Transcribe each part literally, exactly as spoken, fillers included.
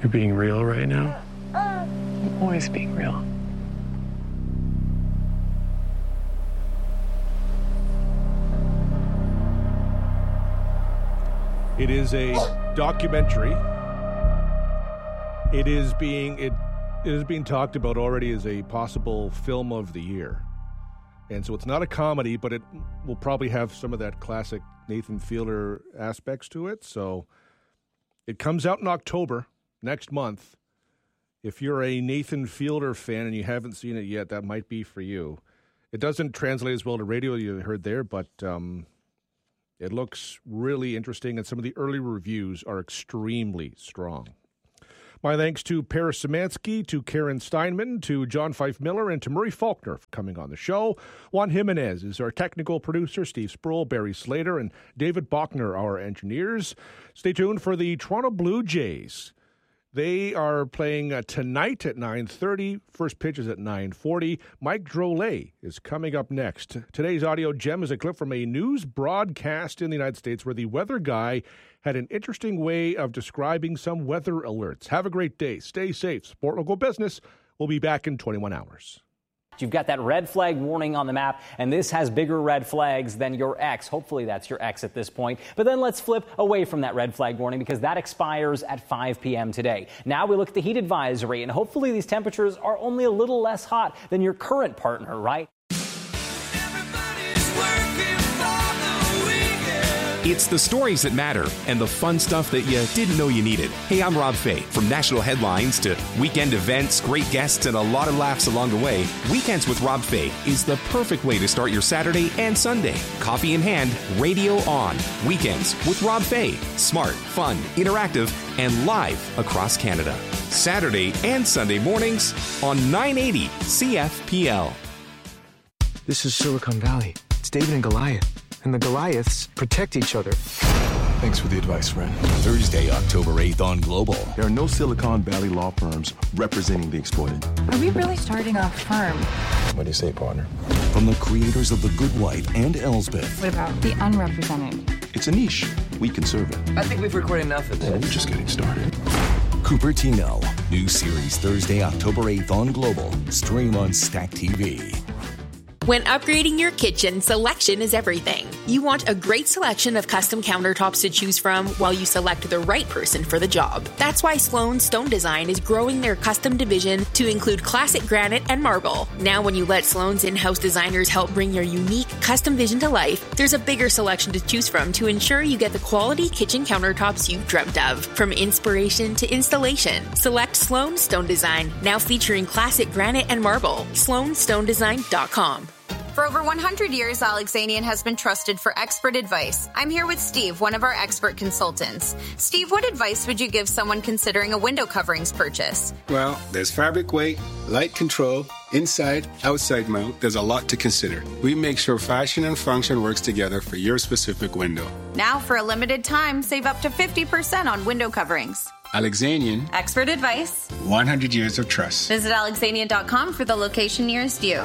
You're being real right now? I'm always being real. It is a documentary. It is being it, it is being talked about already as a possible film of the year. And so it's not a comedy, but it will probably have some of that classic Nathan Fielder aspects to it. So it comes out in October, next month. If you're a Nathan Fielder fan and you haven't seen it yet, that might be for you. It doesn't translate as well to radio, you heard there, but um, it looks really interesting, and some of the early reviews are extremely strong. My thanks to Paris Szymanski, to Karen Steinman, to John Fife Miller, and to Murray Faulkner for coming on the show. Juan Jimenez is our technical producer, Steve Sproul, Barry Slater, and David Bachner, our engineers. Stay tuned for the Toronto Blue Jays. They are playing uh, tonight at nine thirty. First pitch is at nine forty. Mike Drolet is coming up next. Today's audio gem is a clip from a news broadcast in the United States where the weather guy had an interesting way of describing some weather alerts. Have a great day. Stay safe. Support local business. We'll be back in twenty-one hours. You've got that red flag warning on the map, and this has bigger red flags than your ex. Hopefully that's your ex at this point. But then let's flip away from that red flag warning because that expires at five p.m. today. Now we look at the heat advisory, and hopefully these temperatures are only a little less hot than your current partner, right? It's the stories that matter and the fun stuff that you didn't know you needed. Hey, I'm Rob Fay. From national headlines to weekend events, great guests, and a lot of laughs along the way, Weekends with Rob Fay is the perfect way to start your Saturday and Sunday. Coffee in hand, radio on. Weekends with Rob Fay. Smart, fun, interactive, and live across Canada. Saturday and Sunday mornings on nine eighty C F P L. This is Silicon Valley. It's David and Goliath. And the Goliaths protect each other. Thanks for the advice, friend. Thursday, October eighth on Global. There are no Silicon Valley law firms representing the exploited. Are we really starting a firm? What do you say, partner? From the creators of The Good Wife and Elsbeth. What about the unrepresented? It's a niche. We can serve it. I think we've recorded enough of this. Well, we're just getting started. Cupertino. New series Thursday, October eighth on Global. Stream on Stack T V. When upgrading your kitchen, selection is everything. You want a great selection of custom countertops to choose from while you select the right person for the job. That's why Sloan Stone Design is growing their custom division to include classic granite and marble. Now when you let Sloan's in-house designers help bring your unique custom vision to life, there's a bigger selection to choose from to ensure you get the quality kitchen countertops you've dreamt of. From inspiration to installation, select Sloan Stone Design, now featuring classic granite and marble. sloan stone design dot com. For over one hundred years, Alexanian has been trusted for expert advice. I'm here with Steve, one of our expert consultants. Steve, what advice would you give someone considering a window coverings purchase? Well, there's fabric weight, light control, inside, outside mount. There's a lot to consider. We make sure fashion and function works together for your specific window. Now, for a limited time, save up to fifty percent on window coverings. Alexanian. Expert advice. one hundred years of trust. Visit alexanian dot com for the location nearest you.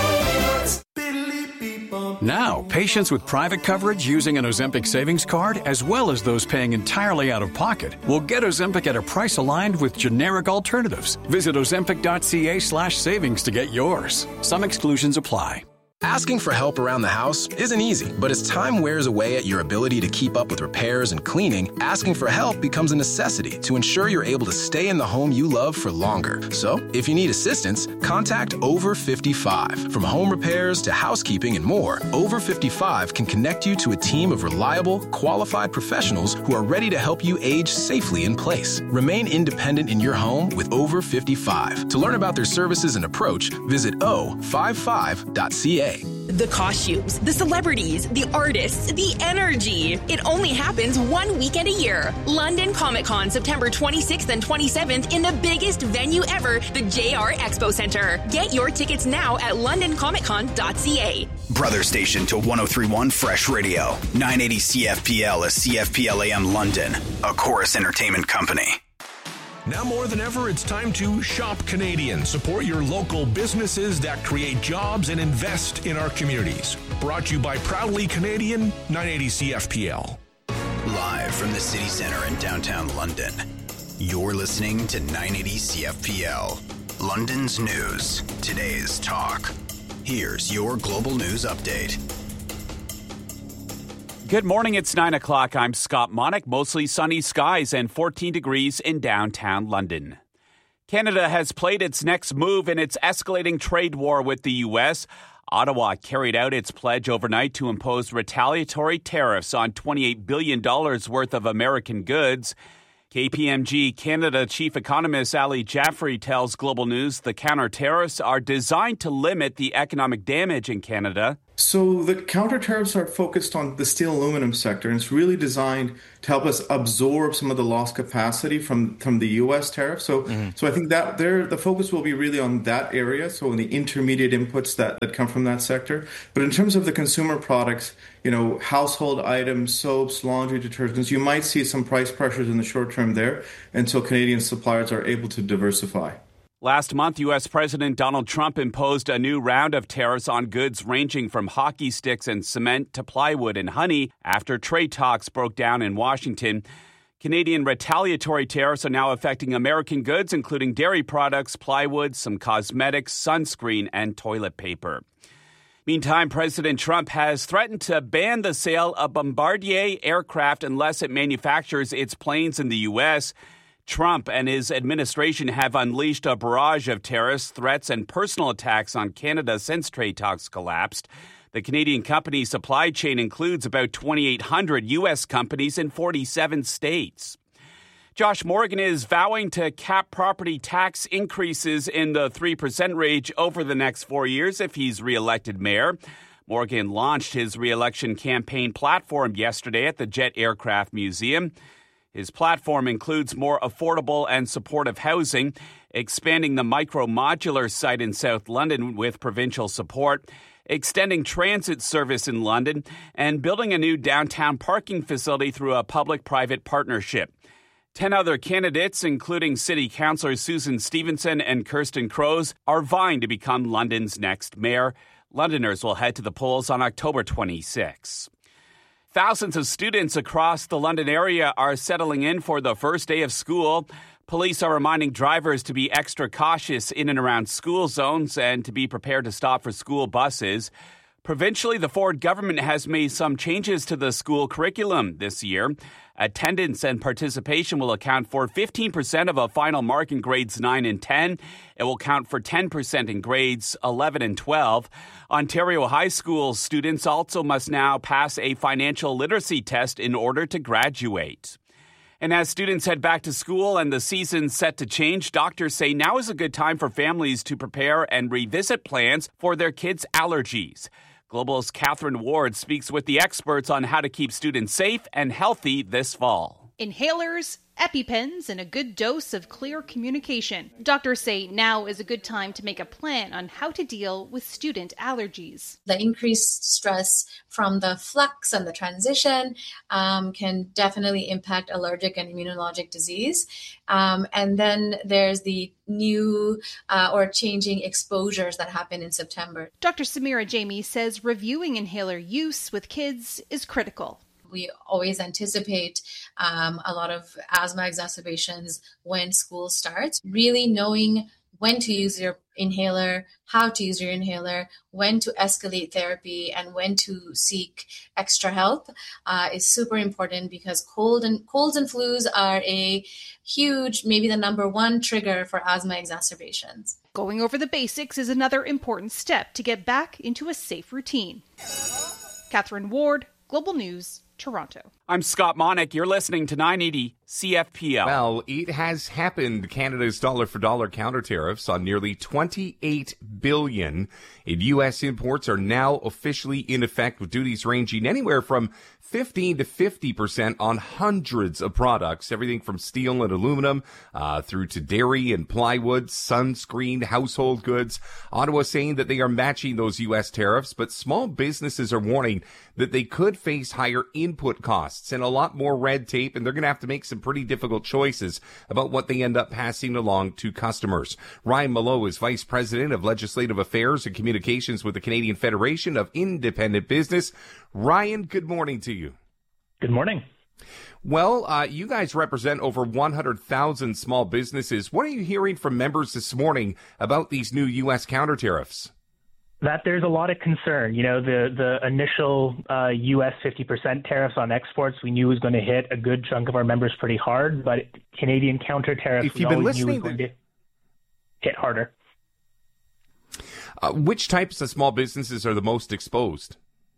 Now, patients with private coverage using an Ozempic savings card, as well as those paying entirely out of pocket, will get Ozempic at a price aligned with generic alternatives. Visit ozempic.ca slash savings to get yours. Some exclusions apply. Asking for help around the house isn't easy, but as time wears away at your ability to keep up with repairs and cleaning, asking for help becomes a necessity to ensure you're able to stay in the home you love for longer. So, if you need assistance, contact Over fifty-five. From home repairs to housekeeping and more, Over fifty-five can connect you to a team of reliable, qualified professionals who are ready to help you age safely in place. Remain independent in your home with Over fifty-five. To learn about their services and approach, visit o fifty-five dot c a. The costumes, the celebrities, the artists, the energy. It only happens one weekend a year. London Comic Con, September twenty-sixth and twenty-seventh in the biggest venue ever, the J R Expo Center. Get your tickets now at london comic con dot c a. Brother station to one oh three point one Fresh Radio. nine eighty C F P L is C F P L A M London, a Chorus Entertainment company. Now more than ever, it's time to shop Canadian. Support your local businesses that create jobs and invest in our communities. Brought to you by Proudly Canadian, nine eighty C F P L. Live from the City Centre in downtown London. You're listening to nine eighty C F P L, London's news, today's talk. Here's your global news update. Good morning, it's nine o'clock. I'm Scott Monick. Mostly sunny skies and fourteen degrees in downtown London. Canada has played its next move in its escalating trade war with the U S. Ottawa carried out its pledge overnight to impose retaliatory tariffs on twenty-eight billion dollars worth of American goods. K P M G Canada chief economist Ali Jaffrey tells Global News the counter tariffs are designed to limit the economic damage in Canada. So the counter tariffs are focused on the steel aluminum sector, and it's really designed to help us absorb some of the lost capacity from, from the U S tariff. So mm-hmm. so I think that there the focus will be really on that area, so on the intermediate inputs that, that come from that sector. But in terms of the consumer products, you know, household items, soaps, laundry detergents, you might see some price pressures in the short term there until Canadian suppliers are able to diversify. Last month, U S. President Donald Trump imposed a new round of tariffs on goods ranging from hockey sticks and cement to plywood and honey after trade talks broke down in Washington. Canadian retaliatory tariffs are now affecting American goods, including dairy products, plywood, some cosmetics, sunscreen, and toilet paper. Meantime, President Trump has threatened to ban the sale of Bombardier aircraft unless it manufactures its planes in the U S. Trump and his administration have unleashed a barrage of tariffs, threats, and personal attacks on Canada since trade talks collapsed. The Canadian company's supply chain includes about twenty-eight hundred U S companies in forty-seven states. Josh Morgan is vowing to cap property tax increases in the three percent range over the next four years if he's re-elected mayor. Morgan launched his re-election campaign platform yesterday at the Jet Aircraft Museum. His platform includes more affordable and supportive housing, expanding the micro-modular site in South London with provincial support, extending transit service in London, and building a new downtown parking facility through a public-private partnership. Ten other candidates, including City Councillors Susan Stevenson and Kirsten Crows, are vying to become London's next mayor. Londoners will head to the polls on October twenty-sixth. Thousands of students across the London area are settling in for the first day of school. Police are reminding drivers to be extra cautious in and around school zones and to be prepared to stop for school buses. Provincially, the Ford government has made some changes to the school curriculum this year. Attendance and participation will account for fifteen percent of a final mark in grades nine and ten. It will count for ten percent in grades eleven and twelve. Ontario high school students also must now pass a financial literacy test in order to graduate. And as students head back to school and the season's set to change, doctors say now is a good time for families to prepare and revisit plans for their kids' allergies. Global's Catherine Ward speaks with the experts on how to keep students safe and healthy this fall. Inhalers, EpiPens, and a good dose of clear communication. Doctors say now is a good time to make a plan on how to deal with student allergies. The increased stress from the flux and the transition um, can definitely impact allergic and immunologic disease. Um, and then there's the new uh, or changing exposures that happen in September. Doctor Samira Jamie says reviewing inhaler use with kids is critical. We always anticipate um, a lot of asthma exacerbations when school starts. Really knowing when to use your inhaler, how to use your inhaler, when to escalate therapy, and when to seek extra help uh, is super important because cold and colds and flus are a huge, maybe the number one trigger for asthma exacerbations. Going over the basics is another important step to get back into a safe routine. Catherine Ward, Global News, Toronto. I'm Scott Monick. You're listening to nine eighty C F P L. Well, it has happened. Canada's dollar-for-dollar counter tariffs on nearly twenty-eight billion dollars in U S imports are now officially in effect, with duties ranging anywhere from fifteen to fifty percent on hundreds of products, everything from steel and aluminum uh, through to dairy and plywood, sunscreen, household goods. Ottawa saying that they are matching those U S tariffs, but small businesses are warning that they could face higher input costs and a lot more red tape, and they're going to have to make some pretty difficult choices about what they end up passing along to customers. Ryan Mallow is Vice President of Legislative Affairs and Communications with the Canadian Federation of Independent Business. Ryan, good morning to you. Good morning. Well, uh, you guys represent over one hundred thousand small businesses. What are you hearing from members this morning about these new U S counter tariffs? That there's a lot of concern. You know, the, the initial uh, U S fifty percent tariffs on exports we knew was going to hit a good chunk of our members pretty hard, but Canadian counter tariffs if we you've been always knew was listening going to hit harder. Uh, which types of small businesses are the most exposed?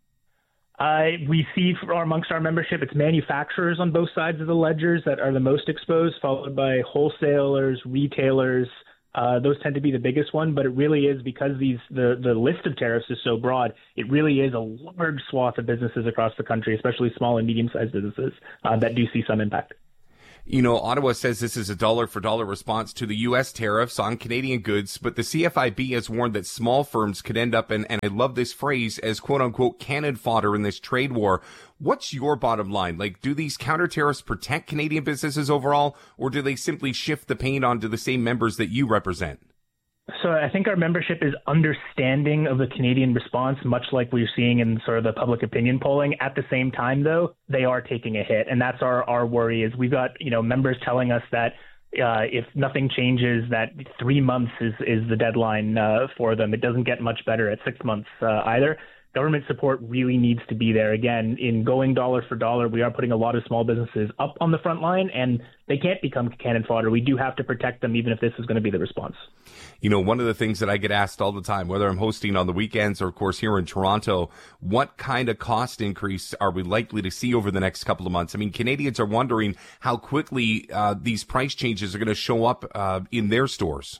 Uh, we see for, amongst our membership, it's manufacturers on both sides of the ledgers that are the most exposed, followed by wholesalers, retailers. Uh, those tend to be the biggest one, but it really is because these the, the list of tariffs is so broad. It really is a large swath of businesses across the country, especially small and medium-sized businesses uh, that do see some impact. You know, Ottawa says this is a dollar-for-dollar response to the U S tariffs on Canadian goods, but the C F I B has warned that small firms could end up, and, and I love this phrase, as quote-unquote cannon fodder in this trade war. What's your bottom line? Like, do these counter tariffs protect Canadian businesses overall, or do they simply shift the pain onto the same members that you represent? So I think our membership is understanding of the Canadian response, much like we're seeing in sort of the public opinion polling. At the same time, though, they are taking a hit. And that's our, our worry is we've got, you know, members telling us that uh, if nothing changes, that three months is, is the deadline uh, for them. It doesn't get much better at six months uh, either. Government support really needs to be there. Again, in going dollar for dollar, we are putting a lot of small businesses up on the front line, and they can't become cannon fodder. We do have to protect them, even if this is going to be the response. You know, one of the things that I get asked all the time, whether I'm hosting on the weekends or, of course, here in Toronto, what kind of cost increase are we likely to see over the next couple of months? I mean, Canadians are wondering how quickly uh, these price changes are going to show up uh, in their stores.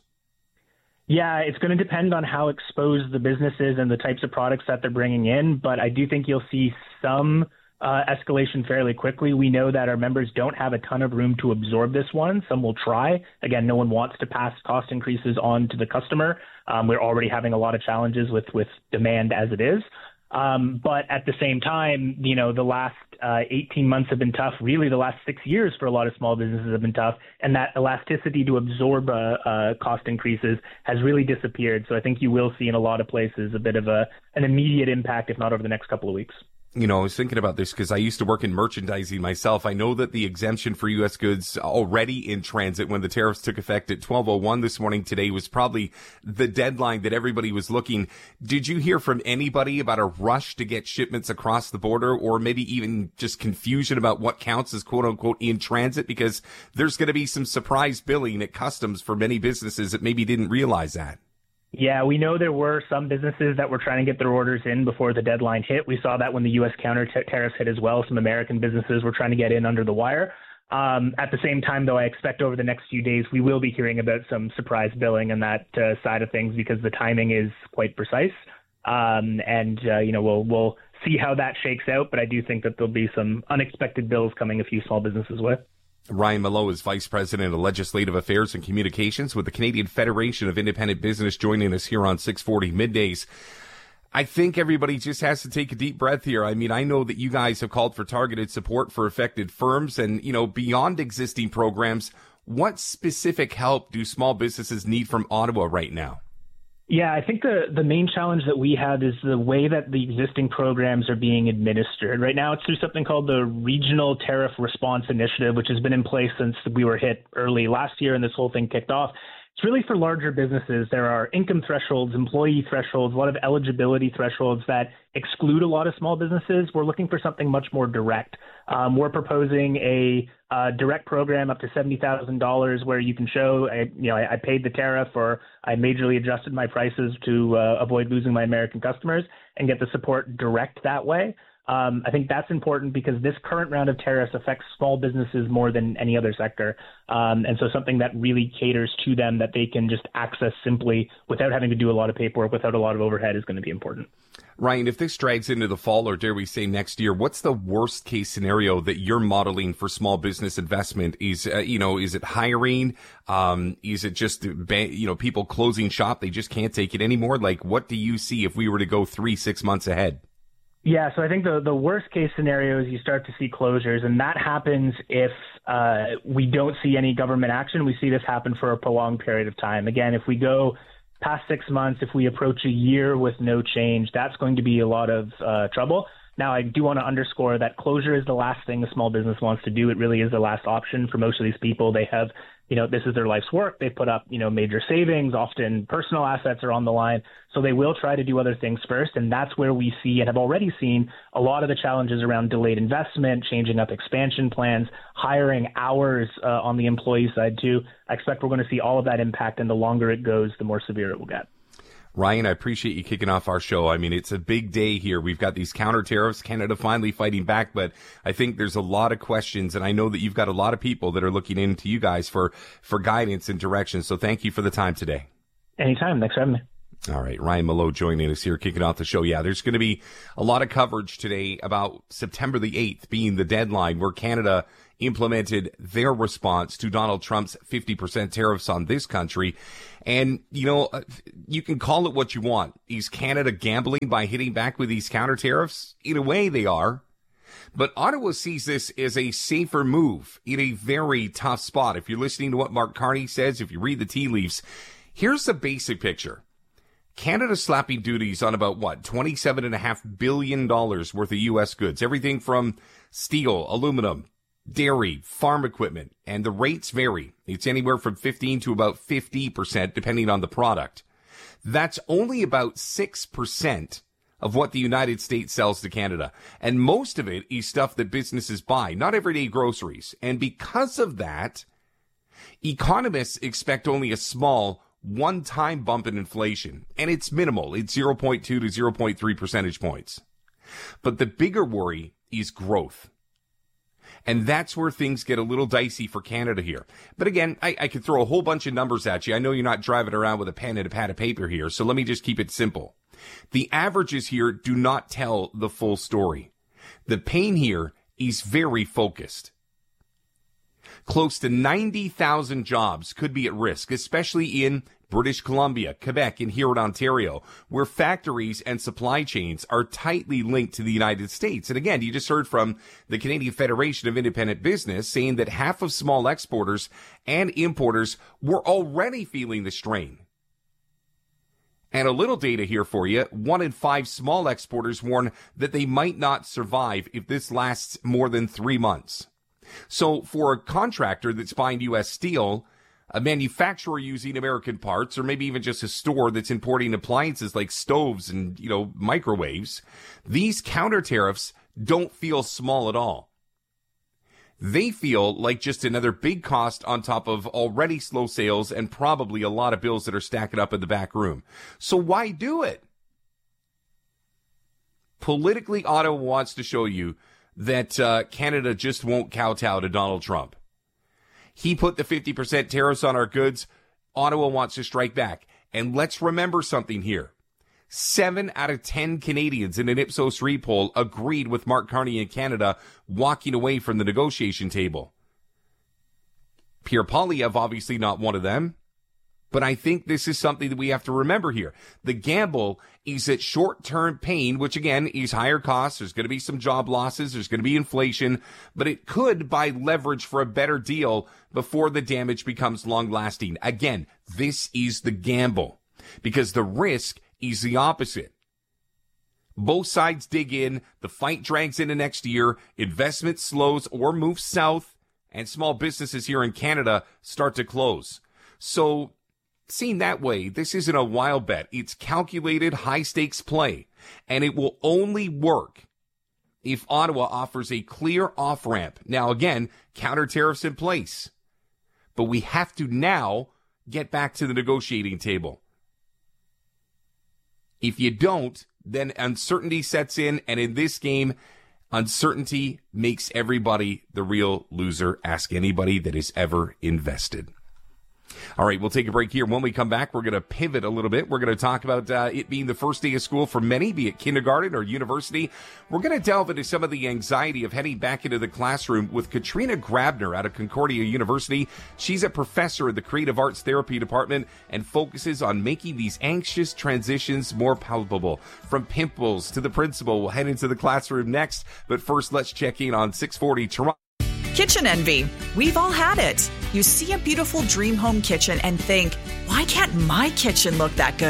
Yeah, it's going to depend on how exposed the business is and the types of products that they're bringing in. But I do think you'll see some uh, escalation fairly quickly. We know that our members don't have a ton of room to absorb this one. Some will try. Again, no one wants to pass cost increases on to the customer. Um, we're already having a lot of challenges with, with demand as it is. Um, but at the same time, you know, the last uh, eighteen months have been tough. Really, the last six years for a lot of small businesses have been tough. And that elasticity to absorb uh, uh, cost increases has really disappeared. So I think you will see in a lot of places a bit of a an immediate impact, if not over the next couple of weeks. You know, I was thinking about this because I used to work in merchandising myself. I know that the exemption for U S goods already in transit when the tariffs took effect at twelve oh one this morning today was probably the deadline that everybody was looking. Did you hear from anybody about a rush to get shipments across the border, or maybe even just confusion about what counts as quote unquote in transit? Because there's going to be some surprise billing at customs for many businesses that maybe didn't realize that. Yeah, we know there were some businesses that were trying to get their orders in before the deadline hit. We saw that when the U S counter t- tariffs hit as well. Some American businesses were trying to get in under the wire. Um, at the same time, though, I expect over the next few days we will be hearing about some surprise billing on that uh, side of things because the timing is quite precise. Um, and, uh, you know, we'll we'll see how that shakes out. But I do think that there'll be some unexpected bills coming a few small businesses with. Ryan Mallow is Vice President of Legislative Affairs and Communications with the Canadian Federation of Independent Business, joining us here on six forty Middays. I think everybody just has to take a deep breath here. I mean, I know that you guys have called for targeted support for affected firms and, you know, beyond existing programs. What specific help do small businesses need from Ottawa right now? Yeah, I think the, the main challenge that we have is the way that the existing programs are being administered. Right now, it's through something called the Regional Tariff Response Initiative, which has been in place since we were hit early last year and this whole thing kicked off. It's really for larger businesses. There are income thresholds, employee thresholds, a lot of eligibility thresholds that exclude a lot of small businesses. We're looking for something much more direct. Um, we're proposing a uh, direct program up to seventy thousand dollars where you can show, I, you know, I, I paid the tariff or I majorly adjusted my prices to uh, avoid losing my American customers and get the support direct that way. Um, I think that's important because this current round of tariffs affects small businesses more than any other sector. Um, and so something that really caters to them that they can just access simply without having to do a lot of paperwork, without a lot of overhead is going to be important. Ryan, if this drags into the fall or dare we say next year, what's the worst case scenario that you're modeling for small business investment? Is, uh, you know, is it hiring? Um, is it just, you know, people closing shop? They just can't take it anymore. Like, what do you see if we were to go three, six months ahead? Yeah, so I think the, the worst case scenario is you start to see closures, and that happens if uh, we don't see any government action. We see this happen for a prolonged period of time. Again, if we go past six months, if we approach a year with no change, that's going to be a lot of uh, trouble. Now, I do want to underscore that closure is the last thing a small business wants to do. It really is the last option for most of these people. They have, you know, this is their life's work. They put up, you know, major savings, often personal assets are on the line. So they will try to do other things first. And that's where we see and have already seen a lot of the challenges around delayed investment, changing up expansion plans, hiring hours uh, on the employee side too. I expect we're going to see all of that impact. And the longer it goes, the more severe it will get. Ryan, I appreciate you kicking off our show. I mean, it's a big day here. We've got these counter tariffs, Canada finally fighting back, but I think there's a lot of questions, and I know that you've got a lot of people that are looking into you guys for, for guidance and direction. So thank you for the time today. Anytime. Thanks for having me. All right. Ryan Mallough joining us here, kicking off the show. Yeah, there's going to be a lot of coverage today about September the eighth being the deadline where Canada implemented their response to Donald Trump's fifty percent tariffs on this country. And, you know, you can call it what you want. Is Canada gambling by hitting back with these counter tariffs? In a way, they are. But Ottawa sees this as a safer move in a very tough spot. If you're listening to what Mark Carney says, if you read the tea leaves, here's the basic picture. Canada slapping duties on about, what, twenty-seven point five billion dollars worth of U S goods. Everything from steel, aluminum, dairy, farm equipment, and the rates vary. It's anywhere from fifteen to about fifty percent, depending on the product. That's only about six percent of what the United States sells to Canada. And most of it is stuff that businesses buy, not everyday groceries. And because of that, economists expect only a small one-time bump in inflation, and it's minimal. It's zero point two to zero point three percentage points. But the bigger worry is growth. And that's where things get a little dicey for Canada here. But again, I, I could throw a whole bunch of numbers at you. I know you're not driving around with a pen and a pad of paper here, so let me just keep it simple. The averages here do not tell the full story. The pain here is very focused. Close to ninety thousand jobs could be at risk, especially in British Columbia, Quebec, and here in Ontario, where factories and supply chains are tightly linked to the United States. And again, you just heard from the Canadian Federation of Independent Business saying that half of small exporters and importers were already feeling the strain. And a little data here for you. One in five small exporters warn that they might not survive if this lasts more than three months. So for a contractor that's buying U S steel, a manufacturer using American parts, or maybe even just a store that's importing appliances like stoves and, you know, microwaves, these counter tariffs don't feel small at all. They feel like just another big cost on top of already slow sales and probably a lot of bills that are stacking up in the back room. So why do it? Politically, Ottawa wants to show you that uh, Canada just won't kowtow to Donald Trump. He put the fifty percent tariffs on our goods. Ottawa wants to strike back. And let's remember something here. Seven out of ten Canadians in an Ipsos re-poll agreed with Mark Carney in Canada walking away from the negotiation table. Pierre Poilievre, obviously not one of them. But I think this is something that we have to remember here. The gamble is that short-term pain, which again is higher costs. There's going to be some job losses. There's going to be inflation, but it could buy leverage for a better deal before the damage becomes long-lasting. Again, this is the gamble because the risk is the opposite. Both sides dig in. The fight drags into next year. Investment slows or moves south, and small businesses here in Canada start to close. So, seen that way, this isn't a wild bet. It's calculated high-stakes play, and it will only work if Ottawa offers a clear off-ramp. Now, again, counter tariffs in place, but we have to now get back to the negotiating table. If you don't, then uncertainty sets in, and in this game, uncertainty makes everybody the real loser. Ask anybody that has ever invested. All right, we'll take a break here. When we come back, we're going to pivot a little bit. We're going to talk about uh, it being the first day of school for many, be it kindergarten or university. We're going to delve into some of the anxiety of heading back into the classroom with Katrina Grabner out of Concordia University. She's a professor in the Creative Arts Therapy Department and focuses on making these anxious transitions more palpable. From pimples to the principal, we'll head into the classroom next. But first, let's check in on six forty Toronto. Kitchen envy. We've all had it. You see a beautiful dream home kitchen and think, why can't my kitchen look that good?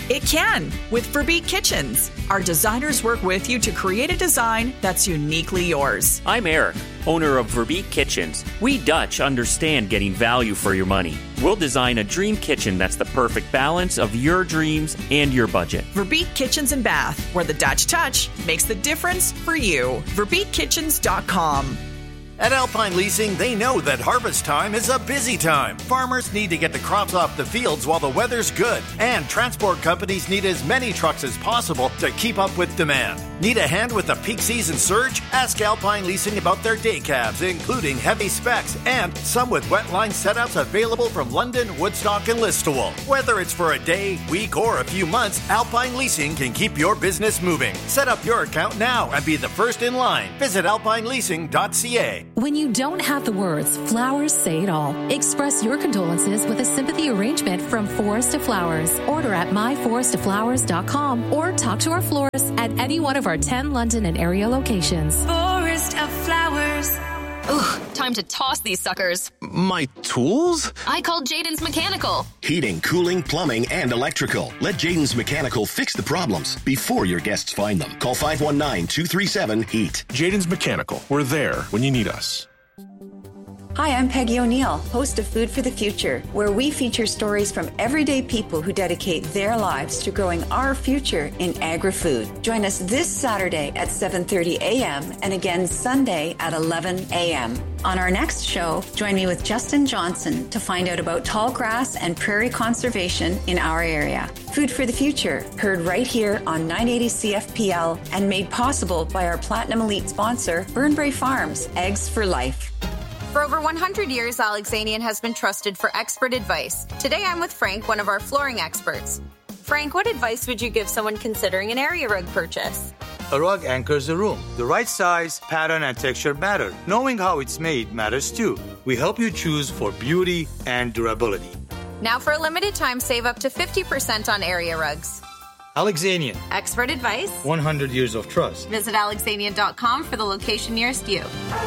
It can with Verbeek Kitchens. Our designers work with you to create a design that's uniquely yours. I'm Eric, owner of Verbeek Kitchens. We Dutch understand getting value for your money. We'll design a dream kitchen that's the perfect balance of your dreams and your budget. Verbeek Kitchens and Bath, where the Dutch touch makes the difference for you. verbeek kitchens dot com. At Alpine Leasing, they know that harvest time is a busy time. Farmers need to get the crops off the fields while the weather's good. And transport companies need as many trucks as possible to keep up with demand. Need a hand with the peak season surge? Ask Alpine Leasing about their day cabs, including heavy specs and some with wetline setups available from London, Woodstock, and Listowel. Whether it's for a day, week, or a few months, Alpine Leasing can keep your business moving. Set up your account now and be the first in line. Visit alpine leasing dot c a. When you don't have the words, flowers say it all. Express your condolences with a sympathy arrangement from Forest of Flowers. Order at my forest of flowers dot com or talk to our florist at any one of our ten London and area locations. Forest of Flowers. Ugh, time to toss these suckers. My tools? I called Jaden's Mechanical. Heating, cooling, plumbing, and electrical. Let Jaden's Mechanical fix the problems before your guests find them. Call five one nine, two three seven, HEAT. Jaden's Mechanical. We're there when you need us. Hi, I'm Peggy O'Neill, host of Food for the Future, where we feature stories from everyday people who dedicate their lives to growing our future in agri-food. Join us this Saturday at seven thirty a.m. and again Sunday at eleven a.m. On our next show, join me with Justin Johnson to find out about tall grass and prairie conservation in our area. Food for the Future, heard right here on nine eighty C F P L and made possible by our Platinum Elite sponsor, Burnbrae Farms, Eggs for Life. For over one hundred years, Alexanian has been trusted for expert advice. Today, I'm with Frank, one of our flooring experts. Frank, what advice would you give someone considering an area rug purchase? A rug anchors the room. The right size, pattern, and texture matter. Knowing how it's made matters too. We help you choose for beauty and durability. Now, for a limited time, save up to fifty percent on area rugs. Alexanian. Expert advice. one hundred years of trust. Visit alexanian dot com for the location nearest you.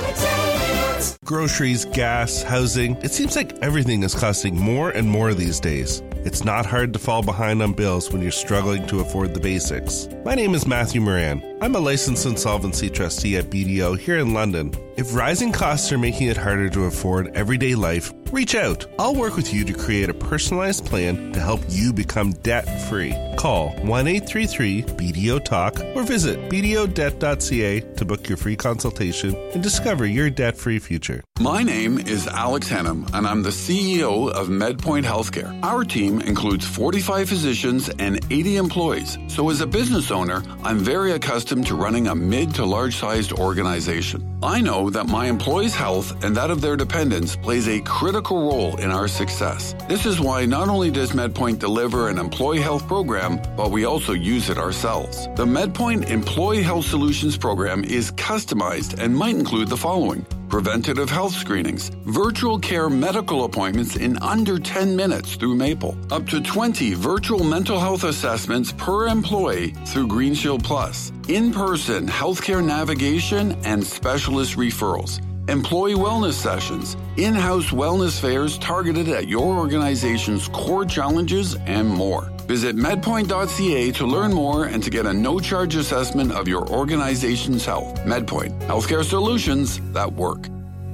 Groceries, gas, housing. It seems like everything is costing more and more these days. It's not hard to fall behind on bills when you're struggling to afford the basics. My name is Matthew Moran. I'm a licensed insolvency trustee at B D O here in London. If rising costs are making it harder to afford everyday life, reach out. I'll work with you to create a personalized plan to help you become debt-free. Call one eight three three B D O talk or visit b d o debt dot c a to book your free consultation and discover your debt-free future. My name is Alex Hannum, and I'm the C E O of MedPoint Healthcare. Our team includes forty-five physicians and eighty employees. So as a business owner, I'm very accustomed to running a mid to large-sized organization. I know that my employees' health and that of their dependents plays a critical role in our success. This is why not only does MedPoint deliver an employee health program, but we also use it ourselves. The MedPoint Employee Health Solutions program is customized and might include the following: preventative health screenings, virtual care medical appointments in under ten minutes through Maple, up to twenty virtual mental health assessments per employee through GreenShield Plus, in-person healthcare navigation and specialist referrals, employee wellness sessions, in-house wellness fairs targeted at your organization's core challenges, and more. Visit medpoint dot c a to learn more and to get a no-charge assessment of your organization's health. MedPoint, healthcare solutions that work.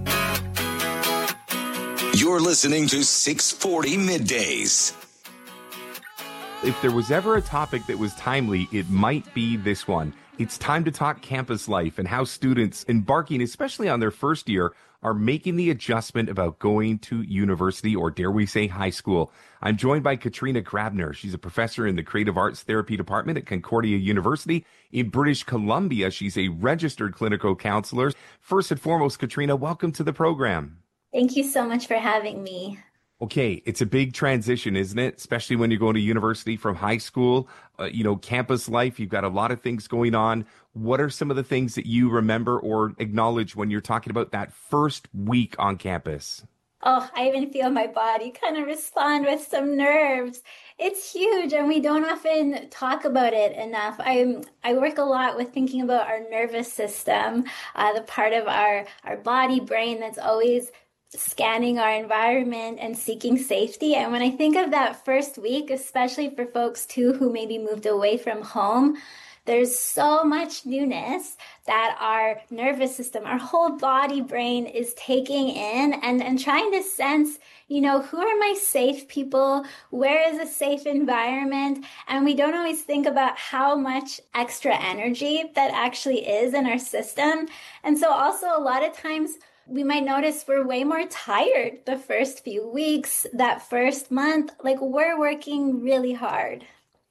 You're listening to six forty Middays. If there was ever a topic that was timely, it might be this one. It's time to talk campus life and how students embarking, especially on their first year, are making the adjustment about going to university, or dare we say high school. I'm joined by Katrina Grabner. She's a professor in the Creative Arts Therapy Department at Concordia University in British Columbia. She's a registered clinical counselor. First and foremost, Katrina, welcome to the program. Thank you so much for having me. Okay, it's a big transition, isn't it? Especially when you're going to university from high school, uh, you know, campus life, you've got a lot of things going on. What are some of the things that you remember or acknowledge when you're talking about that first week on campus? Oh, I even feel my body kind of respond with some nerves. It's huge, and we don't often talk about it enough. I I work a lot with thinking about our nervous system, uh, the part of our, our body, brain that's always scanning our environment and seeking safety. And when I think of that first week, especially for folks too who maybe moved away from home, there's so much newness that our nervous system, our whole body, brain is taking in and, and trying to sense, you know, who are my safe people? Where is a safe environment? And we don't always think about how much extra energy that actually is in our system. And so also a lot of times we might notice we're way more tired the first few weeks, that first month, like we're working really hard.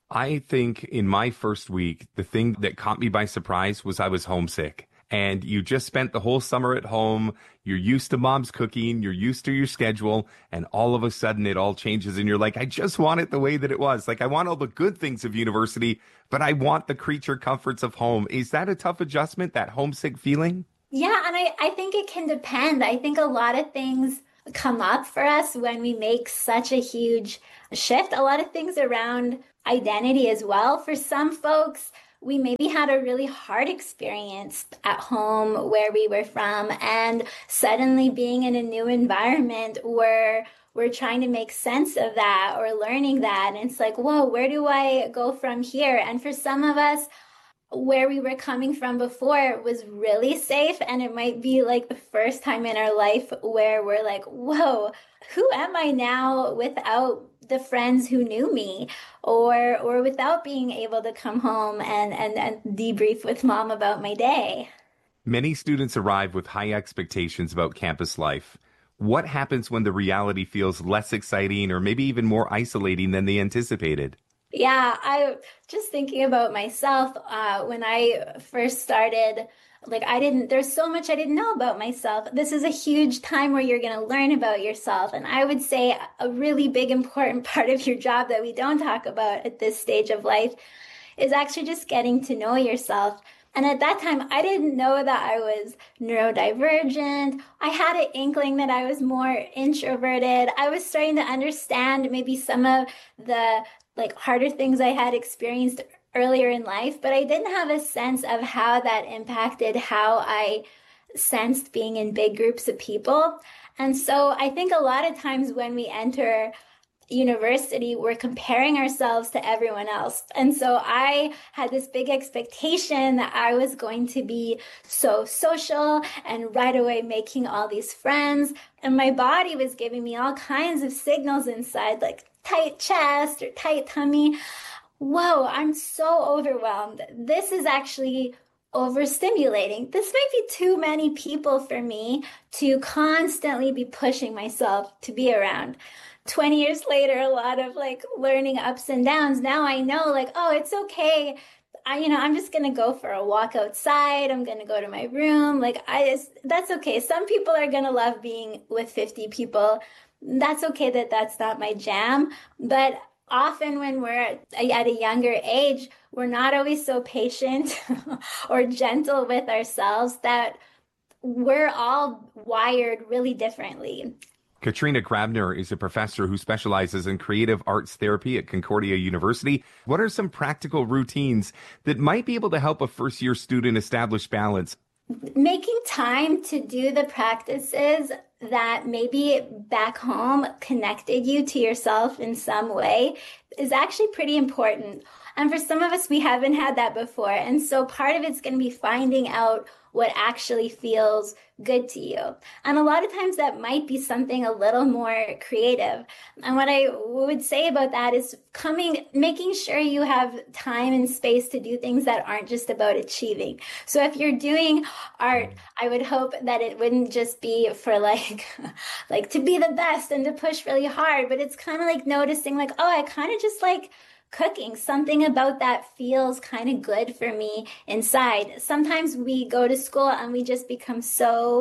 I think in my first week, the thing that caught me by surprise was I was homesick. And you just spent the whole summer at home. You're used to mom's cooking. You're used to your schedule. And all of a sudden it all changes. And you're like, I just want it the way that it was. Like, I want all the good things of university, but I want the creature comforts of home. Is that a tough adjustment, that homesick feeling? Yeah, and I, I think it can depend. I think a lot of things come up for us when we make such a huge shift. A lot of things around identity as well. For some folks, we maybe had a really hard experience at home where we were from, and suddenly being in a new environment where we're trying to make sense of that or learning that. And it's like, whoa, where do I go from here? And for some of us, where we were coming from before was really safe, and it might be like the first time in our life where we're like, whoa, who am I now without the friends who knew me, or or without being able to come home and, and, and debrief with mom about my day. Many students arrive with high expectations about campus life. What happens when the reality feels less exciting or maybe even more isolating than they anticipated? Yeah, I just thinking about myself, uh, when I first started, like I didn't, there's so much I didn't know about myself. This is a huge time where you're going to learn about yourself. And I would say a really big, important part of your job that we don't talk about at this stage of life is actually just getting to know yourself. And at that time, I didn't know that I was neurodivergent. I had an inkling that I was more introverted. I was starting to understand maybe some of the like harder things I had experienced earlier in life, but I didn't have a sense of how that impacted how I sensed being in big groups of people. And so I think a lot of times when we enter university, we're comparing ourselves to everyone else. And so I had this big expectation that I was going to be so social and right away making all these friends. And my body was giving me all kinds of signals inside, like tight chest or tight tummy. Whoa, I'm so overwhelmed. This is actually overstimulating. This might be too many people for me to constantly be pushing myself to be around. twenty years later, a lot of like learning ups and downs. Now I know like, oh, it's okay. I, you know, I'm just going to go for a walk outside. I'm going to go to my room. Like I just, that's okay. Some people are going to love being with fifty people. That's okay that that's not my jam. But often when we're at a younger age, we're not always so patient or gentle with ourselves, that we're all wired really differently. Katrina Grabner is a professor who specializes in creative arts therapy at Concordia University. What are some practical routines that might be able to help a first-year student establish balance? Making time to do the practices that maybe back home connected you to yourself in some way is actually pretty important. And for some of us, we haven't had that before. And so part of it's going to be finding out what actually feels good to you. And a lot of times that might be something a little more creative. And what I would say about that is coming, making sure you have time and space to do things that aren't just about achieving. So if you're doing art, I would hope that it wouldn't just be for like, like to be the best and to push really hard, but it's kind of like noticing like, oh, I kind of just like cooking. Something about that feels kind of good for me inside. Sometimes we go to school and we just become so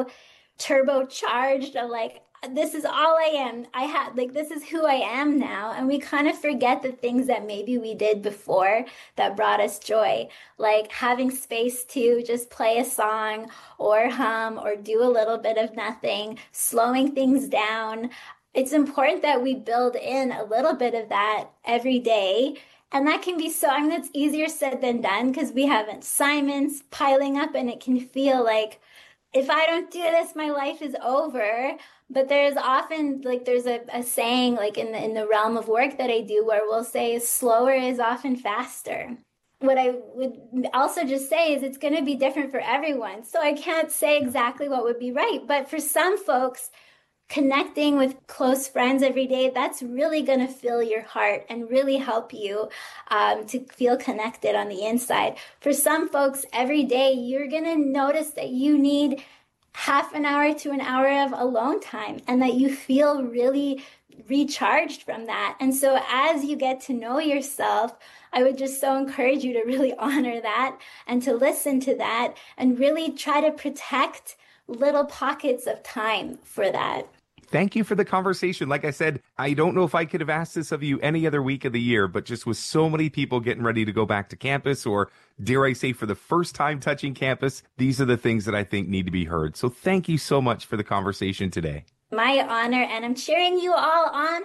turbocharged of like, this is all I am. I had like, this is who I am now. And we kind of forget the things that maybe we did before that brought us joy, like having space to just play a song or hum or do a little bit of nothing, slowing things down. It's important that we build in a little bit of that every day. And that can be so, I mean, that's easier said than done because we have assignments piling up and it can feel like if I don't do this, my life is over. But there's often, like, there's a, a saying, like, in the, in the realm of work that I do, where we'll say slower is often faster. What I would also just say is it's going to be different for everyone. So I can't say exactly what would be right. But for some folks, connecting with close friends every day, that's really going to fill your heart and really help you um, to feel connected on the inside. For some folks, every day, you're going to notice that you need half an hour to an hour of alone time and that you feel really recharged from that. And so as you get to know yourself, I would just so encourage you to really honor that and to listen to that and really try to protect little pockets of time for that. Thank you for the conversation. Like I said, I don't know if I could have asked this of you any other week of the year, but just with so many people getting ready to go back to campus, or dare I say for the first time touching campus, these are the things that I think need to be heard. So thank you so much for the conversation today. My honor, and I'm cheering you all on.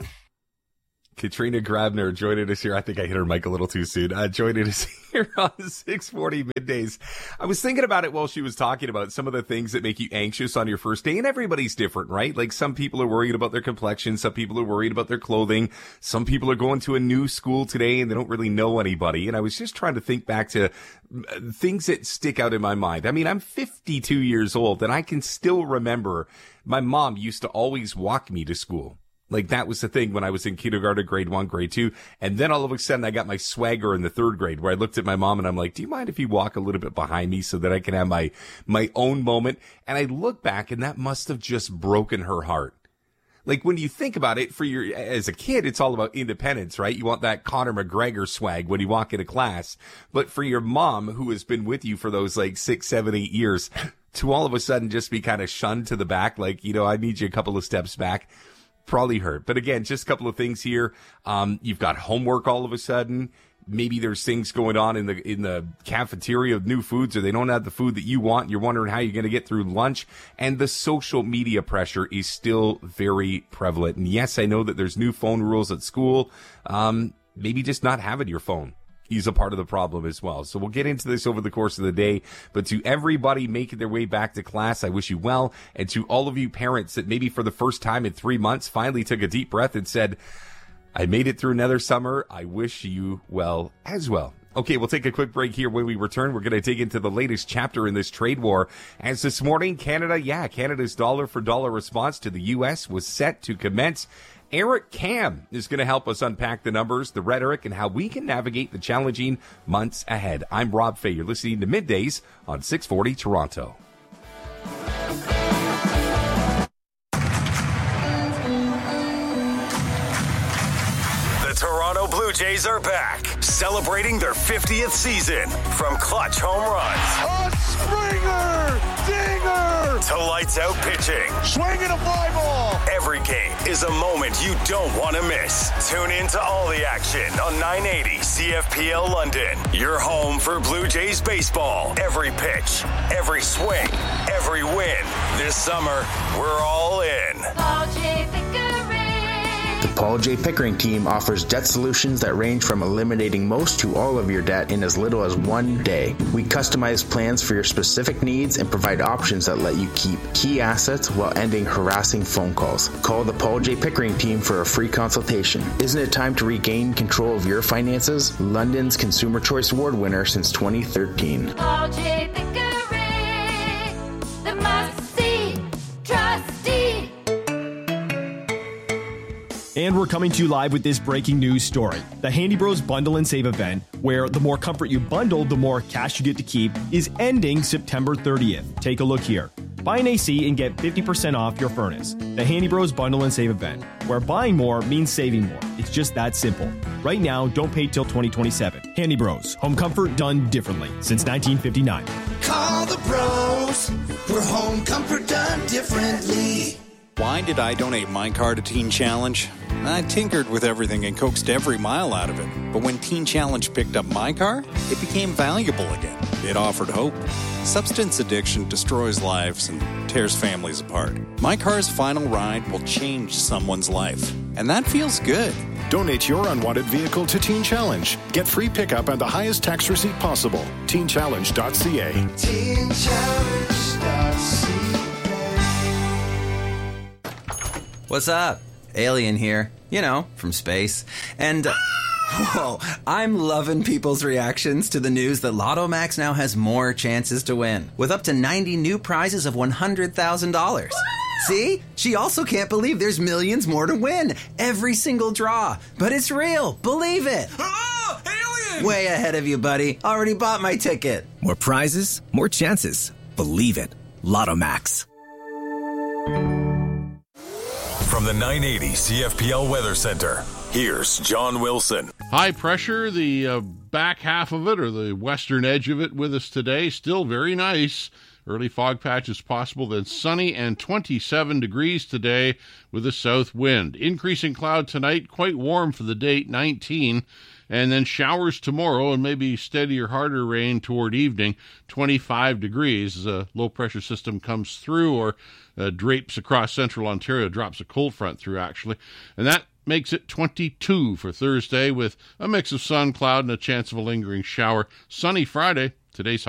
Katrina Grabner joining us here. I think I hit her mic a little too soon. Uh, joining us here on six forty Middays. I was thinking about it while she was talking about some of the things that make you anxious on your first day. And everybody's different, right? Like some people are worried about their complexion. Some people are worried about their clothing. Some people are going to a new school today and they don't really know anybody. And I was just trying to think back to things that stick out in my mind. I mean, I'm fifty-two years old and I can still remember my mom used to always walk me to school. Like that was the thing when I was in kindergarten, grade one, grade two. And then all of a sudden I got my swagger in the third grade where I looked at my mom and I'm like, do you mind if you walk a little bit behind me so that I can have my, my own moment? And I look back and that must have just broken her heart. Like when you think about it, for your, as a kid, it's all about independence, right? You want that Conor McGregor swag when you walk into class. But for your mom, who has been with you for those like six, seven, eight years, to all of a sudden just be kind of shunned to the back, like, you know, I need you a couple of steps back. Probably hurt. But again, just a couple of things here. Um, you've got homework all of a sudden. Maybe there's things going on in the in the cafeteria of new foods, or they don't have the food that you want. You're wondering how you're going to get through lunch. And the social media pressure is still very prevalent. And yes, I know that there's new phone rules at school. Um, maybe just not having your phone is a part of the problem as well. So we'll get into this over the course of the day. But to everybody making their way back to class, I wish you well. And to all of you parents that maybe for the first time in three months finally took a deep breath and said, I made it through another summer, I wish you well as well. Okay, we'll take a quick break here. When we return, we're going to dig into the latest chapter in this trade war. As this morning, Canada, yeah, Canada's dollar for dollar response to the U S was set to commence. Eric Kam is going to help us unpack the numbers, the rhetoric, and how we can navigate the challenging months ahead. I'm Rob Fay. You're listening to Middays on six forty Toronto. The Toronto Blue Jays are back, celebrating their fiftieth season. From clutch home runs, a Springer, dinger, to lights out pitching, swinging a fly ball. Every game is a moment you don't want to miss. Tune in to all the action on nine eighty C F P L London. Your home for Blue Jays baseball. Every pitch, every swing, every win. This summer, we're all in. Paul J. Pickering. The Paul J. Pickering team offers debt solutions that range from eliminating most to all of your debt in as little as one day. We customize plans for your specific needs and provide options that let you keep key assets while ending harassing phone calls. Call the Paul J. Pickering team for a free consultation. Isn't it time to regain control of your finances? London's Consumer Choice Award winner since twenty thirteen. Paul J. Pickering, the must-see trustee. And we're coming to you live with this breaking news story. The Handy Bros Bundle and Save event, where the more comfort you bundle, the more cash you get to keep, is ending September thirtieth. Take a look here. Buy an A C and get fifty percent off your furnace. The Handy Bros Bundle and Save event, where buying more means saving more. It's just that simple. Right now, don't pay till twenty twenty-seven. Handy Bros, home comfort done differently since nineteen fifty-nine. Call the pros for home comfort done differently. Why did I donate my car to Teen Challenge? I tinkered with everything and coaxed every mile out of it. But when Teen Challenge picked up my car, it became valuable again. It offered hope. Substance addiction destroys lives and tears families apart. My car's final ride will change someone's life. And that feels good. Donate your unwanted vehicle to Teen Challenge. Get free pickup and the highest tax receipt possible. teen challenge dot c a. teen challenge dot c a. What's up? Alien here. You know, from space. And, uh, whoa, I'm loving people's reactions to the news that Lotto Max now has more chances to win, with up to ninety new prizes of one hundred thousand dollars. See? She also can't believe there's millions more to win. Every single draw. But it's real. Believe it. Oh, alien! Way ahead of you, buddy. Already bought my ticket. More prizes, more chances. Believe it. Lotto Max. From the nine eighty C F P L Weather Center, here's John Wilson. High pressure, the uh, back half of it, or the western edge of it, with us today. Still very nice. Early fog patches possible, then sunny and twenty-seven degrees today with a south wind. Increasing cloud tonight, quite warm for the date, nineteen. And then showers tomorrow and maybe steadier, harder rain toward evening, twenty-five degrees as a low-pressure system comes through or uh, drapes across central Ontario, drops a cold front through, actually. And that makes it twenty-two for Thursday with a mix of sun, cloud, and a chance of a lingering shower. Sunny Friday. Today's high